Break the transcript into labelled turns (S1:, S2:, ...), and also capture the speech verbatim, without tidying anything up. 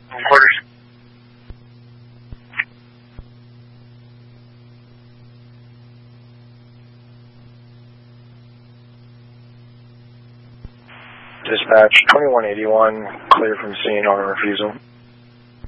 S1: Quarters.
S2: Dispatch twenty-one eighty-one, clear from scene on refusal.